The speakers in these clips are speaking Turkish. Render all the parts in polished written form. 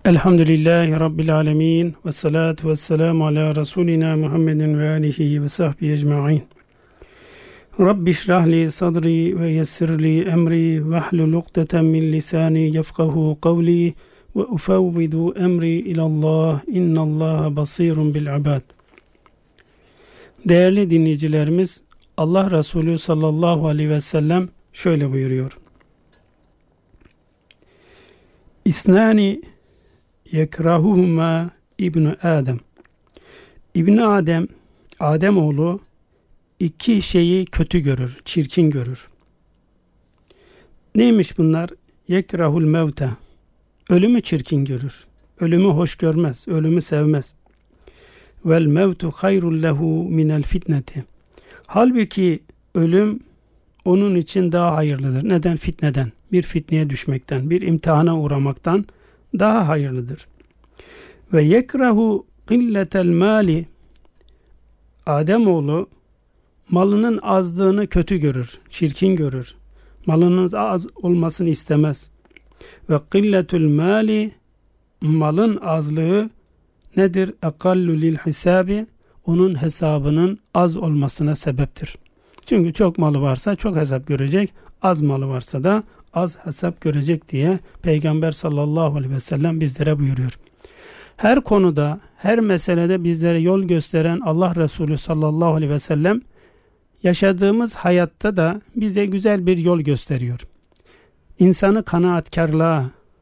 Elhamdülillahi Rabbil alemin ve salatu ve selamu ala Resulina Muhammedin ve alihi ve sahbihi ecma'in. Rabbi şrahli sadri ve yessirli emri ve hlul ukdeten min lisani yefkahu kavli ve ufevvidu emri ilallah innallaha basirun bil ibad. Değerli dinleyicilerimiz, Allah Resulü sallallahu aleyhi ve sellem şöyle buyuruyor. İsnani yekrahuhuma İbn Adem. İbn Adem, Ademoğlu iki şeyi kötü görür, çirkin görür. Neymiş bunlar? Yekrahul mevte. Ölümü çirkin görür. Ölümü hoş görmez, ölümü sevmez. Vel mevtu hayrul lehu minel fitneti. Halbuki ölüm onun için daha hayırlıdır. Neden? Fitneden, bir fitneye düşmekten, bir imtihana uğramaktan daha hayırlıdır. Ve yekrahu qilletel mali. Ademoğlu malının azlığını kötü görür, çirkin görür. Malının az olmasını istemez. Ve qilletul mali, malın azlığı nedir? Ekallu lil hisabi, onun hesabının az olmasına sebeptir. Çünkü çok malı varsa çok hesap görecek, az malı varsa da az hesap görecek diye Peygamber sallallahu aleyhi ve sellem bizlere buyuruyor. Her konuda, her meselede bizlere yol gösteren Allah Resulü sallallahu aleyhi ve sellem yaşadığımız hayatta da bize güzel bir yol gösteriyor. İnsanı kanaatkarlığa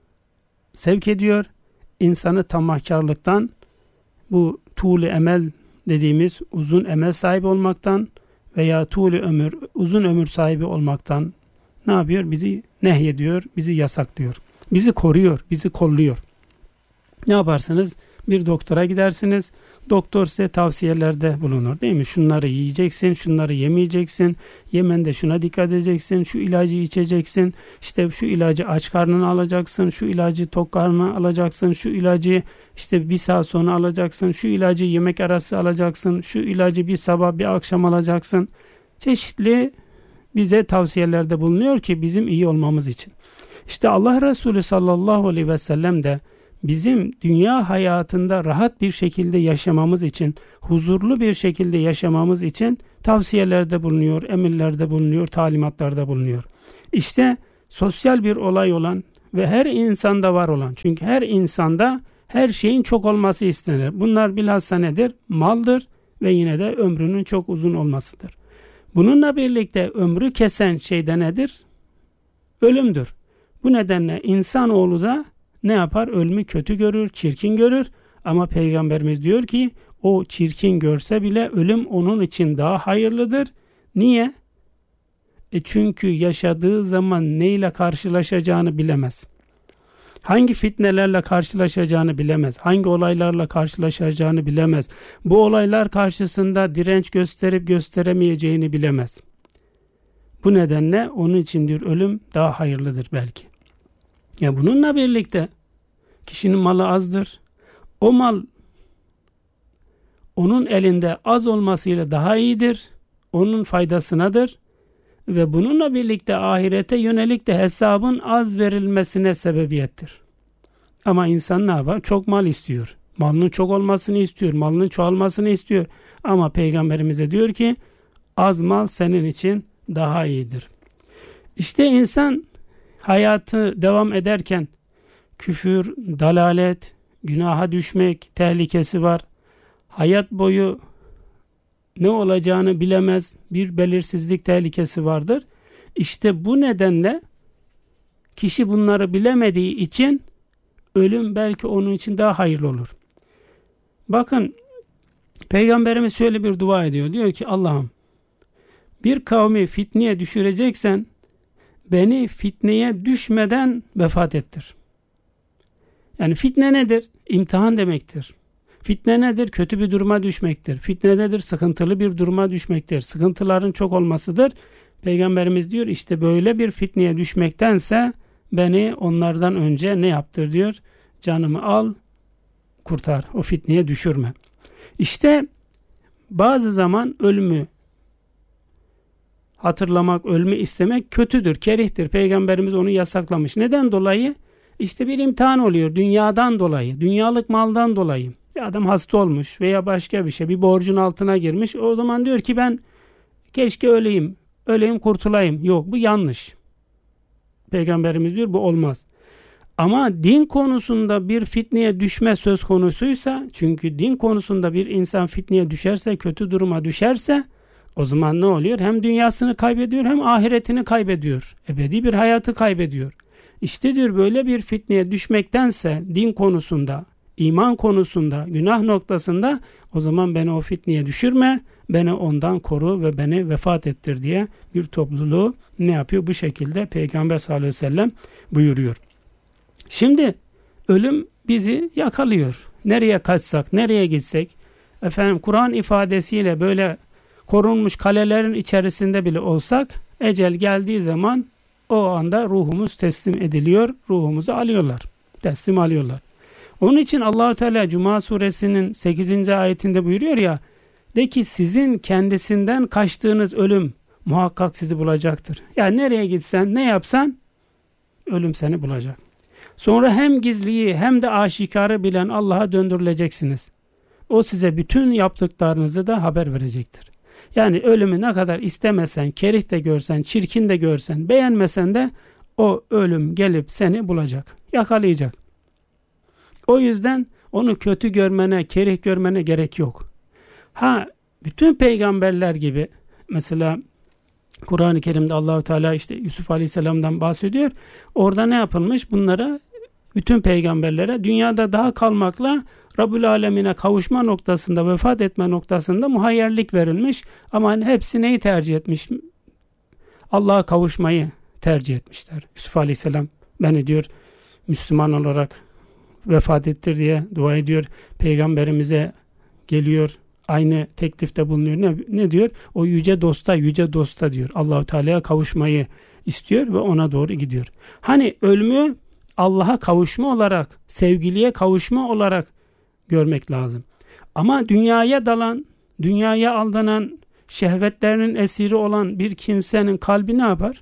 sevk ediyor. İnsanı tamahkarlıktan, bu tuğlu emel dediğimiz uzun emel sahibi olmaktan veya tuğlu ömür, uzun ömür sahibi olmaktan ne yapıyor? Bizi nehyediyor, bizi yasaklıyor. Bizi koruyor, bizi kolluyor. Ne yaparsınız? Bir doktora gidersiniz. Doktor size tavsiyelerde bulunur, değil mi? Şunları yiyeceksin, şunları yemeyeceksin. Yemende şuna dikkat edeceksin, şu ilacı içeceksin. İşte şu ilacı aç karnına alacaksın, şu ilacı tok karnına alacaksın, şu ilacı işte bir saat sonra alacaksın, şu ilacı yemek arası alacaksın, şu ilacı bir sabah bir akşam alacaksın. Çeşitli bize tavsiyelerde bulunuyor ki bizim iyi olmamız için. İşte Allah Resulü sallallahu aleyhi ve sellem de bizim dünya hayatında rahat bir şekilde yaşamamız için, huzurlu bir şekilde yaşamamız için tavsiyelerde bulunuyor, emirlerde bulunuyor, talimatlarda bulunuyor. İşte sosyal bir olay olan ve her insanda var olan, çünkü her insanda her şeyin çok olması istenir. Bunlar bilhassa nedir? Maldır ve yine de ömrünün çok uzun olmasıdır. Bununla birlikte ömrü kesen şey de nedir? Ölümdür. Bu nedenle insanoğlu da ne yapar? Ölümü kötü görür, çirkin görür. Ama Peygamberimiz diyor ki o çirkin görse bile ölüm onun için daha hayırlıdır. Niye? Çünkü yaşadığı zaman neyle karşılaşacağını bilemez. Hangi fitnelerle karşılaşacağını bilemez. Hangi olaylarla karşılaşacağını bilemez. Bu olaylar karşısında direnç gösterip gösteremeyeceğini bilemez. Bu nedenle onun içindir ölüm daha hayırlıdır belki. Ya bununla birlikte kişinin malı azdır. O mal onun elinde az olmasıyla daha iyidir. Onun faydasınadır. Ve bununla birlikte ahirete yönelik de hesabın az verilmesine sebebiyettir. Ama insan ne yapar? Çok mal istiyor. Malının çok olmasını istiyor. Malının çoğalmasını istiyor. Ama Peygamberimize diyor ki az mal senin için daha iyidir. İşte insan hayatı devam ederken küfür, dalalet, günaha düşmek tehlikesi var. Hayat boyu ne olacağını bilemez, bir belirsizlik tehlikesi vardır. İşte bu nedenle kişi bunları bilemediği için ölüm belki onun için daha hayırlı olur. Bakın Peygamberimiz şöyle bir dua ediyor. Diyor ki Allah'ım bir kavmi fitneye düşüreceksen beni fitneye düşmeden vefat ettir. Yani fitne nedir? İmtihan demektir. Fitne nedir? Kötü bir duruma düşmektir. Fitne nedir? Sıkıntılı bir duruma düşmektir. Sıkıntıların çok olmasıdır. Peygamberimiz diyor işte böyle bir fitneye düşmektense beni onlardan önce ne yaptır diyor? Canımı al, kurtar. O fitneye düşürme. İşte bazı zaman ölümü hatırlamak, ölümü istemek kötüdür, kerihtir. Peygamberimiz onu yasaklamış. Neden dolayı? İşte bir imtihan oluyor dünyadan dolayı, dünyalık maldan dolayı. Bir adam hasta olmuş veya başka bir şey, bir borcun altına girmiş. O zaman diyor ki ben keşke öleyim kurtulayım. Yok, bu yanlış. Peygamberimiz diyor bu olmaz. Ama din konusunda bir fitneye düşme söz konusuysa, çünkü din konusunda bir insan fitneye düşerse, kötü duruma düşerse, o zaman ne oluyor? Hem dünyasını kaybediyor hem ahiretini kaybediyor. Ebedi bir hayatı kaybediyor. İşte diyor böyle bir fitneye düşmektense din konusunda, iman konusunda, günah noktasında, o zaman beni o fitneye düşürme, beni ondan koru ve beni vefat ettir diye bir topluluğu ne yapıyor? Bu şekilde Peygamber sallallahu aleyhi ve sellem buyuruyor. Şimdi ölüm bizi yakalıyor. Nereye kaçsak, nereye gitsek, Kur'an ifadesiyle böyle korunmuş kalelerin içerisinde bile olsak, ecel geldiği zaman o anda ruhumuz teslim ediliyor, ruhumuzu alıyorlar, teslim alıyorlar. Onun için Allah-u Teala Cuma suresinin 8. ayetinde buyuruyor ya, de ki sizin kendisinden kaçtığınız ölüm muhakkak sizi bulacaktır. Yani nereye gitsen, ne yapsan ölüm seni bulacak. Sonra hem gizliyi hem de aşikarı bilen Allah'a döndürüleceksiniz. O size bütün yaptıklarınızı da haber verecektir. Yani ölümü ne kadar istemesen, kerih de görsen, çirkin de görsen, beğenmesen de o ölüm gelip seni bulacak, yakalayacak. O yüzden onu kötü görmene, kerih görmene gerek yok. Bütün peygamberler gibi, mesela Kur'an-ı Kerim'de Allah-u Teala işte Yusuf Aleyhisselam'dan bahsediyor. Orada ne yapılmış? Bunlara, bütün peygamberlere dünyada daha kalmakla Rabbül Alemine kavuşma noktasında, vefat etme noktasında muhayyerlik verilmiş. Ama hepsi neyi tercih etmiş? Allah'a kavuşmayı tercih etmişler. Yusuf Aleyhisselam beni diyor Müslüman olarak vefat ettir diye dua ediyor. Peygamberimize geliyor, aynı teklifte bulunuyor. Ne diyor? O yüce dosta diyor. Allah-u Teala'ya kavuşmayı istiyor ve ona doğru gidiyor. Hani ölümü Allah'a kavuşma olarak, sevgiliye kavuşma olarak görmek lazım. Ama dünyaya dalan, dünyaya aldanan, şehvetlerinin esiri olan bir kimsenin kalbi ne yapar?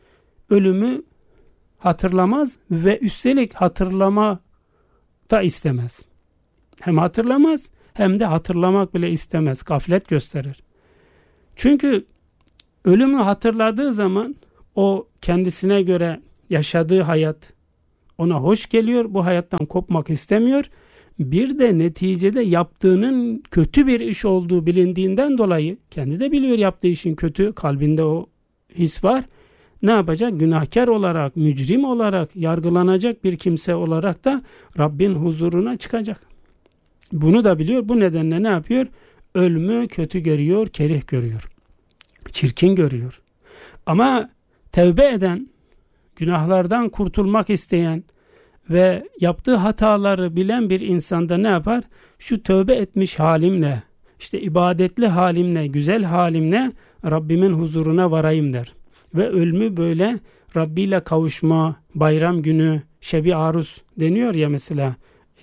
Ölümü hatırlamaz ve üstelik hatırlama da istemez. Hem hatırlamaz hem de hatırlamak bile istemez. Gaflet gösterir. Çünkü ölümü hatırladığı zaman o kendisine göre yaşadığı hayat ona hoş geliyor. Bu hayattan kopmak istemiyor. Bir de neticede yaptığının kötü bir iş olduğu bilindiğinden dolayı, kendi de biliyor yaptığı işin kötü, kalbinde o his var. Ne yapacak? Günahkar olarak, mücrim olarak, yargılanacak bir kimse olarak da Rabbin huzuruna çıkacak. Bunu da biliyor. Bu nedenle ne yapıyor? Ölümü kötü görüyor, kerih görüyor. Çirkin görüyor. Ama tevbe eden, günahlardan kurtulmak isteyen ve yaptığı hataları bilen bir insanda ne yapar? Şu tövbe etmiş halimle, işte ibadetli halimle, güzel halimle Rabbimin huzuruna varayım der. Ve ölümü böyle Rabbi ile kavuşma, bayram günü, şebi aruz deniyor ya mesela,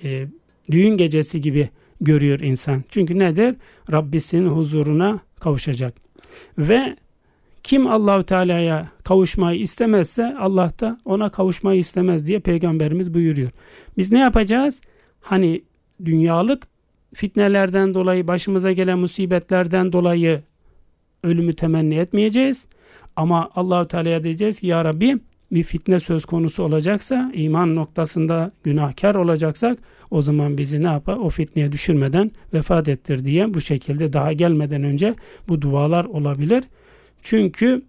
düğün gecesi gibi görüyor insan. Çünkü nedir? Rabbisinin huzuruna kavuşacak. Ve kim Allah-u Teala'ya kavuşmayı istemezse Allah da ona kavuşmayı istemez diye Peygamberimiz buyuruyor. Biz ne yapacağız? Hani dünyalık fitnelerden dolayı, başımıza gelen musibetlerden dolayı ölümü temenni etmeyeceğiz. Ama Allah-u Teala'ya diyeceğiz ki ya Rabbi, bir fitne söz konusu olacaksa, iman noktasında günahkar olacaksak, o zaman bizi ne yapar? O fitneye düşürmeden vefat ettir diye bu şekilde daha gelmeden önce bu dualar olabilir. Çünkü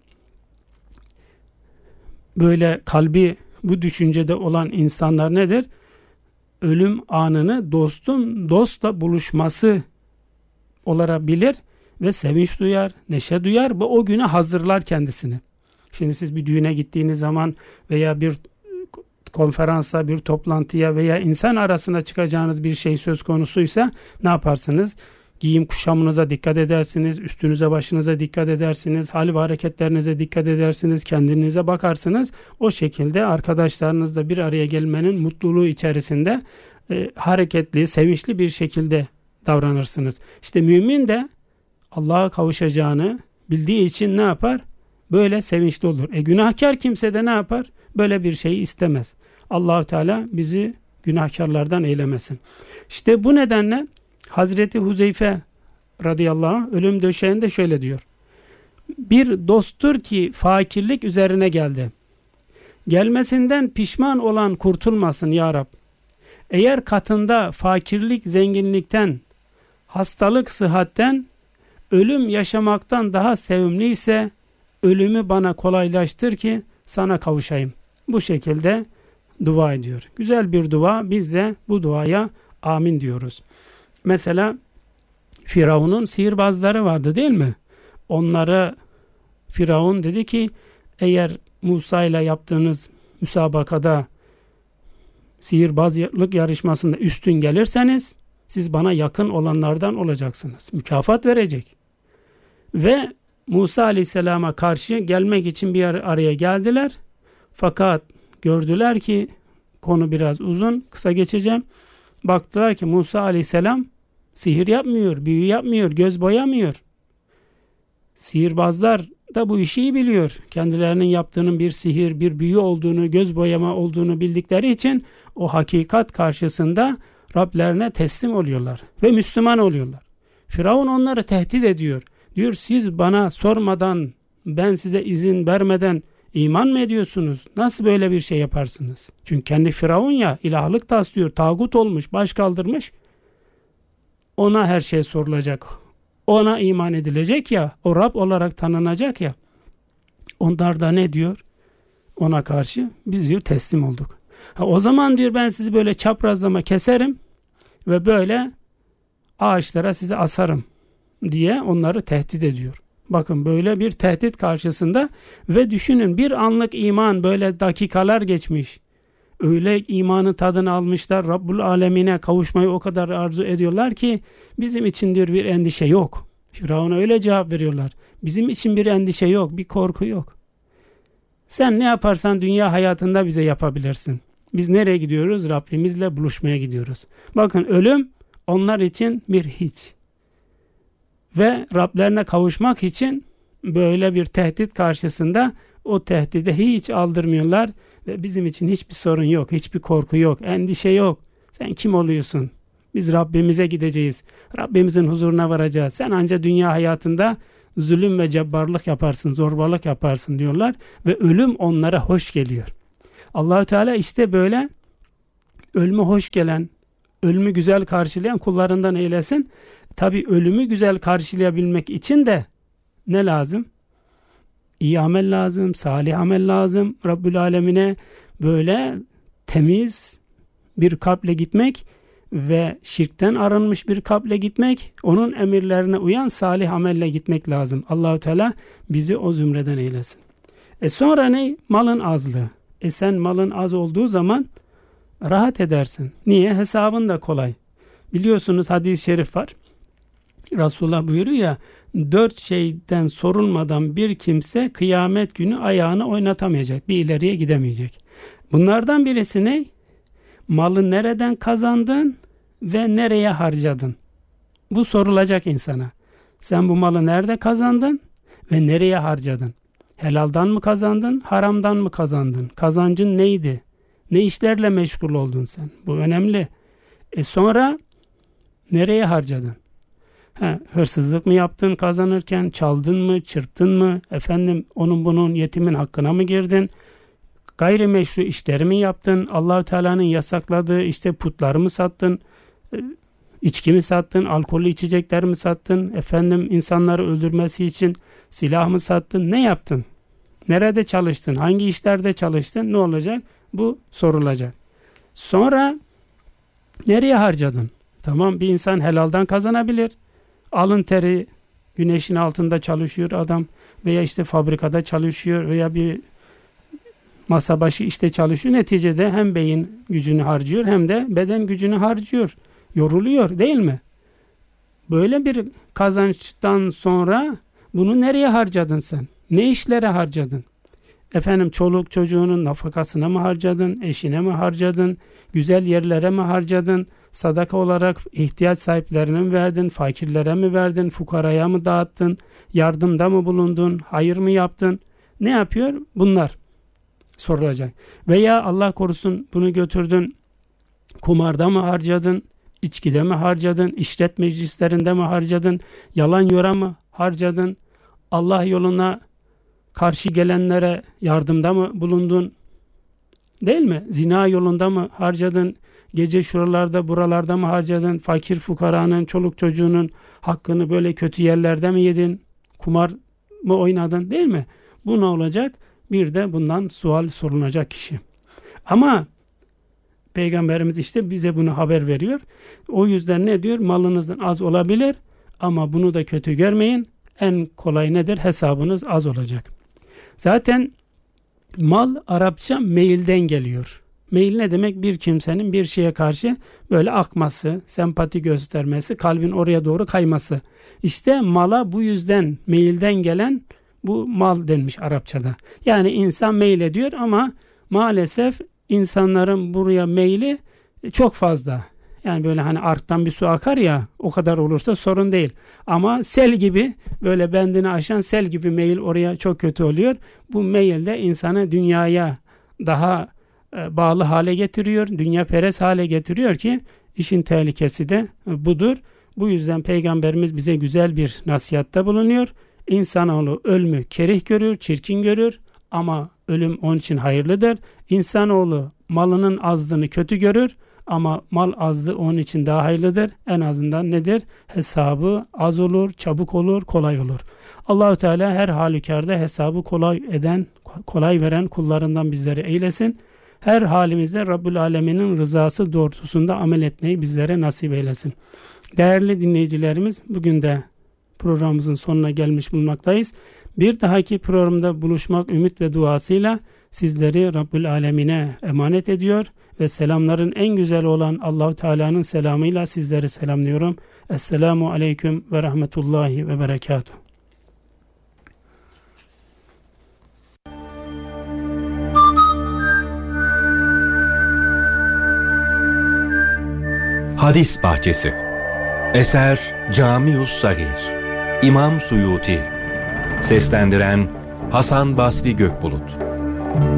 böyle kalbi bu düşüncede olan insanlar nedir? Ölüm anını dostla buluşması olarak bilir ve sevinç duyar, neşe duyar ve o güne hazırlar kendisini. Şimdi siz bir düğüne gittiğiniz zaman veya bir konferansa, bir toplantıya veya insan arasına çıkacağınız bir şey söz konusuysa ne yaparsınız? Giyim kuşamınıza dikkat edersiniz, üstünüze başınıza dikkat edersiniz, hal ve hareketlerinize dikkat edersiniz, kendinize bakarsınız. O şekilde arkadaşlarınızla bir araya gelmenin mutluluğu içerisinde hareketli, sevinçli bir şekilde davranırsınız. İşte mümin de Allah'a kavuşacağını bildiği için ne yapar? Böyle sevinçli olur. Günahkar kimse de ne yapar? Böyle bir şeyi istemez. Allah-u Teala bizi günahkarlardan eylemesin. İşte bu nedenle Hazreti Huzeyfe radıyallahu anh ölüm döşeğinde şöyle diyor. Bir dosttur ki fakirlik üzerine geldi. Gelmesinden pişman olan kurtulmasın ya Rab. Eğer katında fakirlik zenginlikten, hastalık sıhhatten, ölüm yaşamaktan daha sevimliyse ölümü bana kolaylaştır ki sana kavuşayım. Bu şekilde dua ediyor. Güzel bir dua. Biz de bu duaya amin diyoruz. Mesela Firavun'un sihirbazları vardı değil mi? Onlara Firavun dedi ki eğer Musa ile yaptığınız müsabakada sihirbazlık yarışmasında üstün gelirseniz siz bana yakın olanlardan olacaksınız. Mükafat verecek. Ve Musa Aleyhisselam'a karşı gelmek için bir araya geldiler. Fakat gördüler ki konu biraz uzun, kısa geçeceğim. Baktılar ki Musa Aleyhisselam sihir yapmıyor, büyü yapmıyor, göz boyamıyor. Sihirbazlar da bu işi iyi biliyor. Kendilerinin yaptığının bir sihir, bir büyü olduğunu, göz boyama olduğunu bildikleri için o hakikat karşısında Rablerine teslim oluyorlar ve Müslüman oluyorlar. Firavun onları tehdit ediyor. Diyor siz bana sormadan, ben size izin vermeden iman mı ediyorsunuz? Nasıl böyle bir şey yaparsınız? Çünkü kendi Firavun ya, ilahlık taslıyor, tağut olmuş, baş kaldırmış. Ona her şey sorulacak. Ona iman edilecek ya, o Rab olarak tanınacak ya. Onlar da ne diyor? Ona karşı biz diyor teslim olduk. O zaman diyor ben sizi böyle çaprazlama keserim ve böyle ağaçlara sizi asarım diye onları tehdit ediyor. Bakın böyle bir tehdit karşısında ve düşünün bir anlık iman böyle dakikalar geçmiş. Öyle imanın tadını almışlar. Rabbul Alemine kavuşmayı o kadar arzu ediyorlar ki bizim için diyor bir endişe yok. Firavun'a öyle cevap veriyorlar. Bizim için bir endişe yok, bir korku yok. Sen ne yaparsan dünya hayatında bize yapabilirsin. Biz nereye gidiyoruz? Rabbimizle buluşmaya gidiyoruz. Bakın ölüm onlar için bir hiç. Ve Rablerine kavuşmak için böyle bir tehdit karşısında o tehdide hiç aldırmıyorlar. Ve bizim için hiçbir sorun yok, hiçbir korku yok, endişe yok. Sen kim oluyorsun? Biz Rabbimize gideceğiz. Rabbimizin huzuruna varacağız. Sen ancak dünya hayatında zulüm ve cebbarlık yaparsın, zorbalık yaparsın diyorlar. Ve ölüm onlara hoş geliyor. Allah-u Teala işte böyle ölümü hoş gelen, ölümü güzel karşılayan kullarından eylesin. Tabi ölümü güzel karşılayabilmek için de ne lazım? İyi amel lazım, salih amel lazım. Rabbül Alemine böyle temiz bir kalple gitmek ve şirkten arınmış bir kalple gitmek, onun emirlerine uyan salih amelle gitmek lazım. Allah-u Teala bizi o zümreden eylesin. Sonra ne? Malın azlığı. Sen malın az olduğu zaman rahat edersin. Niye? Hesabın da kolay. Biliyorsunuz hadis-i şerif var. Resulullah buyuruyor ya, 4 şeyden sorulmadan bir kimse kıyamet günü ayağını oynatamayacak, bir ileriye gidemeyecek. Bunlardan birisi ne? Malı nereden kazandın ve nereye harcadın? Bu sorulacak insana. Sen bu malı nerede kazandın ve nereye harcadın? Helaldan mı kazandın, haramdan mı kazandın? Kazancın neydi? Ne işlerle meşgul oldun sen? Bu önemli. Sonra nereye harcadın? Hırsızlık mı yaptın kazanırken, çaldın mı, çırptın mı, onun bunun yetimin hakkına mı girdin, gayrimeşru işleri mi yaptın, Allah-u Teala'nın yasakladığı işte putları mı sattın, içki mi sattın, alkollü içecekler mi sattın, insanları öldürmesi için silah mı sattın, ne yaptın, nerede çalıştın, hangi işlerde çalıştın, ne olacak? Bu sorulacak. Sonra nereye harcadın? Tamam, bir insan helaldan kazanabilir. Alın teri, güneşin altında çalışıyor adam veya işte fabrikada çalışıyor veya bir masa başı işte çalışıyor. Neticede hem beyin gücünü harcıyor hem de beden gücünü harcıyor. Yoruluyor değil mi? Böyle bir kazançtan sonra bunu nereye harcadın sen? Ne işlere harcadın? Çoluk çocuğunun nafakasına mı harcadın? Eşine mi harcadın? Güzel yerlere mi harcadın? Sadaka olarak ihtiyaç sahiplerine mi verdin? Fakirlere mi verdin? Fukaraya mı dağıttın? Yardımda mı bulundun? Hayır mı yaptın? Ne yapıyor? Bunlar. sorulacak. Veya Allah korusun bunu götürdün, kumarda mı harcadın, içkide mi harcadın, işret meclislerinde mi harcadın, yalan yora mı harcadın, Allah yoluna karşı gelenlere yardımda mı bulundun, değil mi? Zina yolunda mı harcadın, gece şuralarda buralarda mı harcadın, fakir fukaranın, çoluk çocuğunun hakkını böyle kötü yerlerde mi yedin, kumar mı oynadın, değil mi? Bu ne olacak? Bir de bundan sual sorulacak kişi. Ama Peygamberimiz işte bize bunu haber veriyor. O yüzden ne diyor? Malınızın az olabilir ama bunu da kötü görmeyin. En kolay nedir? Hesabınız az olacak. Zaten mal Arapça meylden geliyor. Meyil ne demek? Bir kimsenin bir şeye karşı böyle akması, sempati göstermesi, kalbin oraya doğru kayması. İşte mala bu yüzden meyilden gelen bu mal denmiş Arapçada. Yani insan meyil ediyor ama maalesef insanların buraya meyli çok fazla. Yani böyle hani arktan bir su akar ya, o kadar olursa sorun değil. Ama sel gibi, böyle bendini aşan sel gibi meyil oraya çok kötü oluyor. Bu meyil de insanı dünyaya daha bağlı hale getiriyor. Dünya perest hale getiriyor ki işin tehlikesi de budur. Bu yüzden Peygamberimiz bize güzel bir nasihatta bulunuyor. İnsanoğlu ölümü kerih görür, çirkin görür ama ölüm onun için hayırlıdır. İnsanoğlu malının azlığını kötü görür ama mal azlığı onun için daha hayırlıdır. En azından nedir? Hesabı az olur, çabuk olur, kolay olur. Allah-u Teala her halükarda hesabı kolay veren kullarından bizleri eylesin. Her halimizde Rabbül Alemin'in rızası doğrultusunda amel etmeyi bizlere nasip eylesin. Değerli dinleyicilerimiz, bugün de programımızın sonuna gelmiş bulunmaktayız. Bir dahaki programda buluşmak ümit ve duasıyla sizleri Rabbül Alemin'e emanet ediyor ve selamların en güzel olan Allah-u Teala'nın selamıyla sizleri selamlıyorum. Esselamu Aleyküm ve Rahmetullahi ve Berekatuhu. Hadis Bahçesi. Eser Camius Sagir. İmam Suyuti. Seslendiren Hasan Basri Gökbulut.